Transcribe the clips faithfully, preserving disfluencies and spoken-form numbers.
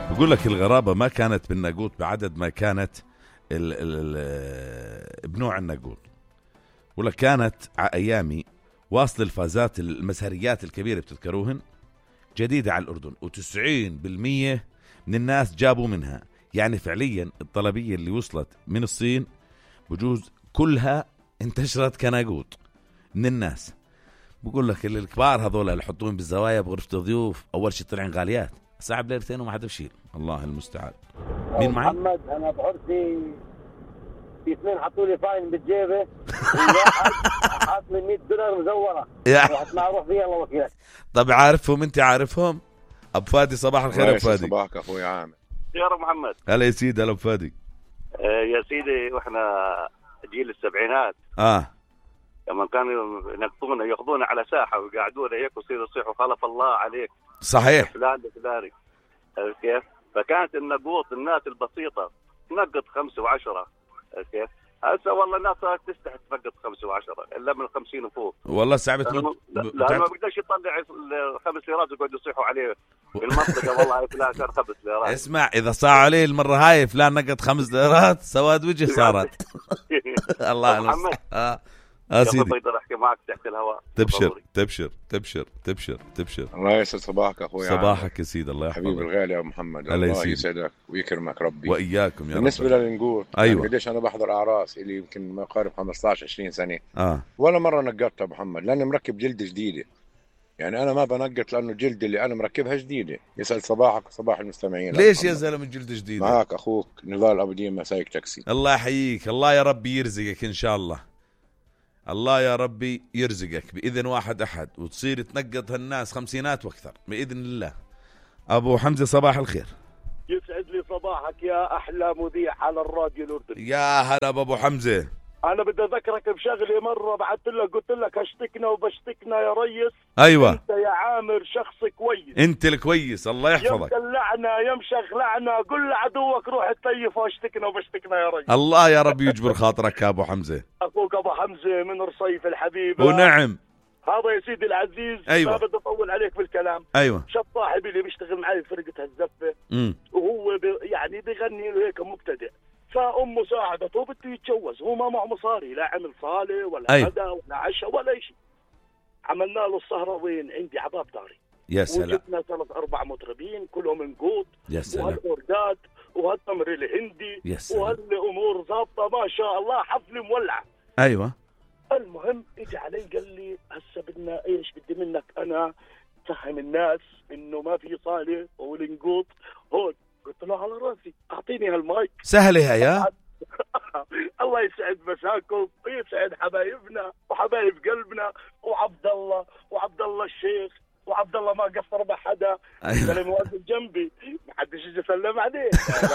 بقول لك الغرابة ما كانت بالناقوط بعدد ما كانت ال ال بنوع الناقوط. بقول لك كانت على أيامي واصل الفازات المسهريات الكبيرة بتذكروهن جديدة على الأردن، وتسعين بالمية من الناس جابوا منها. يعني فعليا الطلبية اللي وصلت من الصين بجوز كلها انتشرت كناقوط من الناس. بقول لك اللي الكبار هذول اللي يحطون بالزوايا بغرفة الضيوف أول شيء طلعن غاليات صعب ليلتين وما حدا بشيل. الله المستعان. مين معي؟ محمد. أنا بعرسي في اثنين حطوا لي فاين بالجيبة حاط من مية دولار مزورة رحت ما أروح فيها الله وكيلك. طب عارفهم أنت عارفهم؟ أبو فادي صباح الخير. أبو فادي صباحك أخوي عامر. يا رب محمد. هلا يا سيدي. هلا أبو فادي. آه يا سيدي وإحنا جيل السبعينات آه لما كانوا ينقطونا ياخذونا على ساحة ويقعدونا هيك ويصيروا يصيحوا خلف الله عليك صحيح فلان فلان كيف. فكانت النقوط الناس البسيطة نقط خمسة وعشرة كيف. هسه والله الناس صارت تستحي تفقد خمسة وعشرة إلا من الخمسين وفوق. والله صعبت لأنه لا ما بيقدرش يطلع خمس ليرات ويقعدوا يصيحوا عليه في المنطقة. والله فلان كان خمس ليرات. اسمع إذا صار عليه المرة هاي فلان نقط خمس ليرات سواد وجه صارت. الله المستعان. آه آه سيدي بقدر أحكي معك تحت الهواء. تبشر تبشر تبشر تبشر تبشر. الله يسعد صباحك أخوي. صباحك يا سيدي. الله يحفظك حبيبي الغالي يا محمد. الله يسعدك ويكرمك ربي وإياكم يا رب. بالنسبة للنقوط أيوة. قديش أنا بحضر أعراس اللي يمكن ما يقارب خمسة عشر عشرين سنة آه. ولا مرة نقطت أبو محمد لأني مركب جلد جديدة. يعني أنا ما بنقط لأنه الجلد اللي أنا مركبها جديدة. يسأل صباحك وصباح المستمعين. ليش يا زلمة جلد جديد؟ معك أخوك نضال أبو ديم مسايك تاكسي. الله يحييك. الله يا ربي يرزقك إن شاء الله. الله يا ربي يرزقك بإذن واحد أحد وتصير تنقط هالناس خمسينات وأكثر بإذن الله. أبو حمزة صباح الخير. يسعد لي صباحك يا أحلى مذيع على الراديو الأردني. يا هلا بأبو حمزة. أنا بدي أذكرك بشغلة مرة بعثت لك قلت لك هشتكنا وبشتكنا يا ريس. أيوة أنت يا عامر شخص كويس. أنت الكويس الله يحفظك. يا مدلعنا يا مشغلعنا قل لعدوك روح تطيف واشتكنا وبشتكنا يا ريس. الله يا رب يجبر خاطرك يا أبو حمزة. أخوك أبو حمزة من رصيف الحبيب. ونعم. هذا يا سيدي العزيز. أيوة. ما بدي أطول عليك بالكلام. أيوة. شاب صاحبي اللي بيشتغل معي في فرقة هالزفة امم وهو بي يعني بيغني له هيك مبتدئ. فأمه ساعدته بده يتجوز هو ما معه مصاري لا عمل صالة ولا أيوة. غدا ولا عشاء ولا شيء. عملنا له السهرة وين عندي عباب داري. يا سلام. وجبنا ثلاث أربع مطربين كلهم نقوط. يا سلام. وهالأوردات وهالتمر الهندي. يا سلام. وهالأمور ظابطة ما شاء الله حفل مولع. أيوة. المهم اجى علي قال لي هسه بدنا ايش بدي منك انا تفهم الناس انه ما في صالة والنقوط هون. قلت له على راسي اعطيني هالمايك. سهلة يا الله يسعد مساكم ويسعد حبايبنا وحبايب قلبنا وعبد الله وعبد الله الشيخ وعبد الله ما قصر بحدا. أيوة. كان واقف جنبي ما حدش يجي يسلم عليه.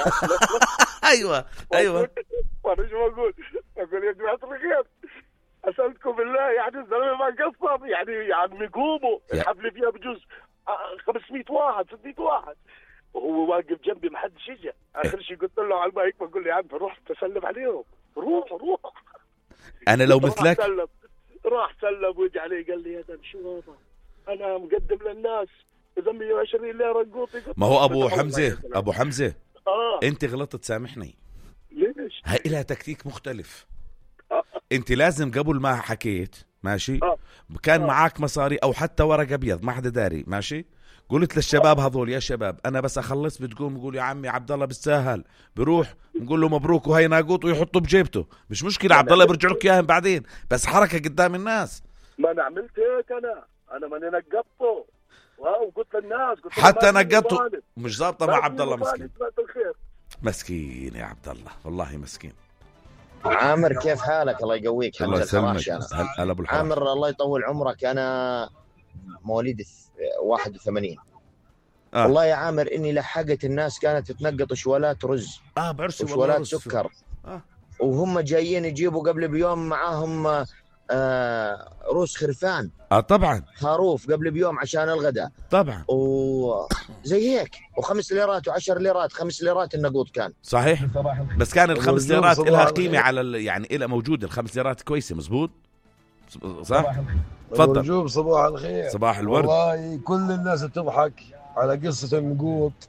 أيوة أيوة. وانا شو بقول؟ بقول يا جماعة الخير أسألكم بالله يعني الزلمة ما قصر يعني يعني قوموا الحفلة فيها بجوز خمسمية واحد ستمية واحد وهو واقف جنبي ما حدش يجي. آخر شيء قلت له على المايك بقول لي يا عم روح تسلم عليهم روح روح. أنا لو مثلك راح سلم راح سلم وجه علي قال لي يا زلمة شو هذا أنا مقدم للناس إذا مية وعشرين ليرة نقوطي. ما هو أبو حمزة أبو حمزة آه. أنت غلطت سامحني. ليش؟ هاي لها تكتيك مختلف. انت لازم قبل ما حكيت ماشي آه. كان آه. معاك مصاري او حتى ورقه ابيض ما حدا داري ماشي. قلت للشباب هذول يا شباب انا بس اخلص بتقوم بقول يا عمي عبد الله بالساهل بروح نقول له مبروك وهي ناقوط ويحطه بجيبته مش مشكله عبد الله بيرجع لك اياهم بعدين بس حركه قدام الناس. ما انا عملت هيك انا انا ماني نقطته وقلت للناس قلت حتى نقطته مش ظابطه مع عبد الله مسكين. الخير. مسكين يا عبد الله والله مسكين. عامر كيف حالك؟ الله يقويك. الله يسلمك. هلا ابو الحراش. عامر الله يطول عمرك. انا مواليد واحد وثمانين. آه. والله يا عامر اني لحقت الناس كانت تنقط شوالات رز اه بعرسي وشوالات سكر. آه. وهم جايين يجيبوا قبل بيوم معاهم آه روس خرفان. اه طبعا خروف قبل بيوم عشان الغداء طبعا وزي هيك وخمس ليرات وعشر ليرات. خمس ليرات النقود كان صحيح بس كان الخمس ليرات لها قيمة على ال... يعني إلها موجودة الخمس ليرات كويسة مزبوط صح. تفضل. نجوم صباح الخير. صباح الورد. والله كل الناس تضحك على قصة النقوط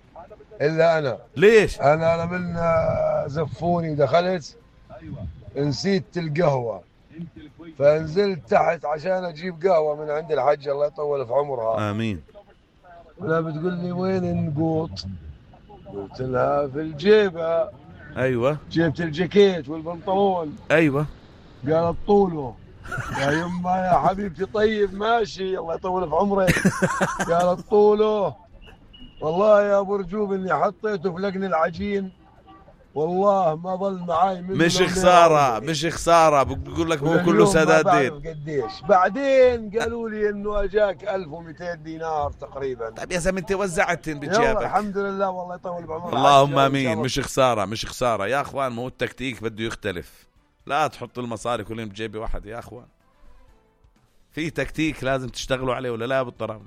الا انا. ليش؟ انا لما زفوني دخلت نسيت القهوه، فنزلت تحت عشان اجيب قهوه من عند الحج الله يطول في عمرها. امين. ولا بتقول لي وين النقوط؟ قلت لها في الجيبه. ايوه. جبت الجاكيت والبنطلون. ايوه. قالت طوله. يا يما يا حبيبتي طيب ماشي الله يطول في عمرك. قالت طوله. والله يا ابو رجوب اني حطيته في لقن العجين والله ما ظل معاي منه. مش خساره مش خساره بقول لك هو كله سداد دين. قديش بعدين قالوا لي انه اجاك ألف ومئتين دينار تقريبا. طيب يا زلمه انت وزعتن بجيبك. يلا الحمد لله والله يطول بعمرك. اللهم امين. مش خساره مش خساره يا اخوان. مو التكتيك بده يختلف. لا تحط المصاري كلهم بجيبي واحد يا اخوان. في تكتيك لازم تشتغلوا عليه ولا لا يا ابو الطرام؟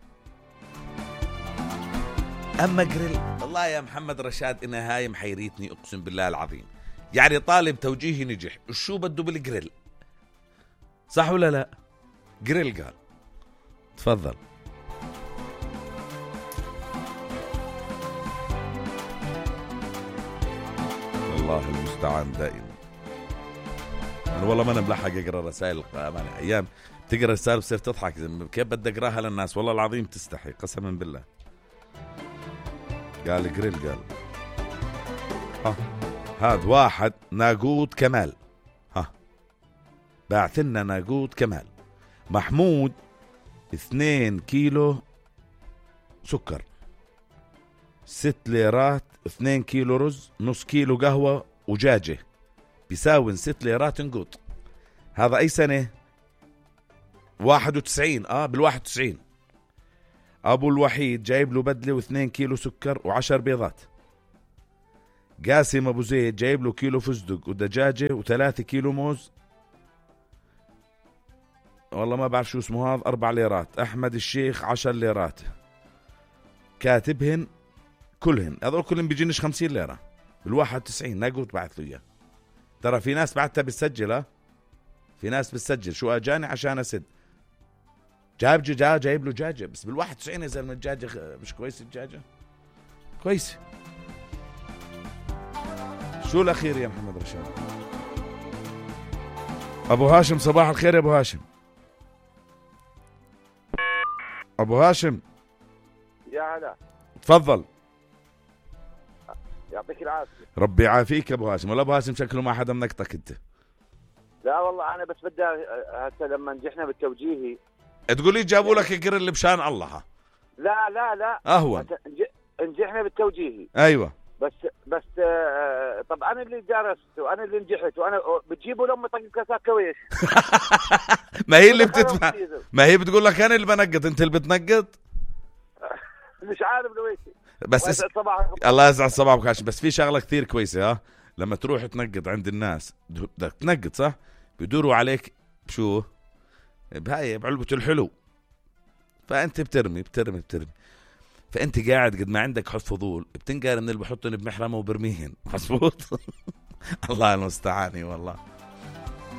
اما جريل والله يا محمد رشاد انها هاي محيريتني اقسم بالله العظيم. يعني طالب توجيهي نجح وشو بده بالجريل؟ صح ولا لا؟ جريل قال. تفضل. الله المستعان دائما. انا والله ما انا ملحق اقرا رسائل امانه. ايام تقرا رسائل بصير تضحك كيف بدي اقراها للناس والله العظيم تستحي قسما بالله. قال جريل قال ها هاد واحد ناقود كمال. ها باعتلنا ناقود كمال. محمود اثنين كيلو سكر، ست ليرات، اثنين كيلو رز، نص كيلو قهوة وجاجة بيساوي ست ليرات نقود. هذا اي سنة؟ واحد وتسعين. اه بالواحد وتسعين. ابو الوحيد جايب له بدلة واثنين كيلو سكر وعشر بيضات. قاسم ابو زيد جايب له كيلو فستق ودجاجة وثلاثة كيلو موز، والله ما بعرف شو اسمه هذا، اربع ليرات. احمد الشيخ عشر ليرات كاتبهن كلهن. هذول كلهم بيجينش خمسين ليرة بالواحد وتسعين. ناقود بعث له اياه. ترى في ناس بعتها بتسجل. ها في ناس بتسجل شو اجاني عشان اسد. جايب جاجة جايب له جاجة بس بالواحد وتسعين يا زلمة. الجاجة مش كويس. الجاجة كويس. شو الأخير يا محمد رشاد؟ أبو هاشم صباح الخير يا أبو هاشم. أبو هاشم يا هلا. تفضل. يعطيك العافية. ربي يعافيك يا أبو هاشم. ولا أبو هاشم شكله ما حدا منقطك أنت. لا والله أنا بس بدي هسه لما نجحنا بالتوجيهي تقولي جابوا لك جريل بشان الله. لا لا لا أهون. نجحنا بالتوجيهي. أيوة بس بس آه طب انا اللي درست وانا اللي نجحت وانا بتجيبوا لهم طقم كاسات كويس. ما هي اللي بتدفع. ما هي بتقول لك انا اللي بنقط انت اللي بتنقط. مش عارف لويتي بس اس... الله يسعد صباحك هاشم. بس في شغله كثير كويسه. ها لما تروح تنقط عند الناس بدك تنقط صح بيدوروا عليك بشو بهاي بعلبة الحلو. فانت بترمي بترمي بترمي فانت قاعد قد ما عندك حظ فضول بتنقر من اللي بحطن بمحرمه وبرميهن. مظبوط. الله المستعان والله.